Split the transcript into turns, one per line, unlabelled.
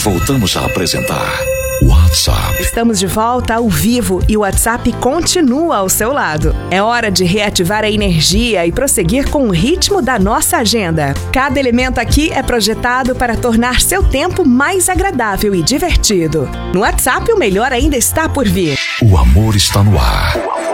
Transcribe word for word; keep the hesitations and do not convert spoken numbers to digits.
voltamos a apresentar WhatsApp.
Estamos de volta ao vivo e o WhatsApp continua ao seu lado. É hora de reativar a energia e prosseguir com o ritmo da nossa agenda. Cada elemento aqui é projetado para tornar seu tempo mais agradável e divertido. No WhatsApp, o melhor ainda está por vir.
O amor está no ar.